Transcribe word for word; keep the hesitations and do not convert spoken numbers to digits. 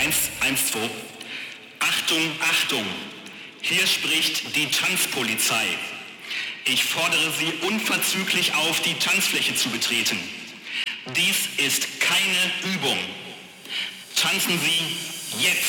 eins eins zwei. Achtung, Achtung! Hier spricht die Tanzpolizei. Ich fordere Sie unverzüglich auf, die Tanzfläche zu betreten. Dies ist keine Übung. Tanzen Sie jetzt!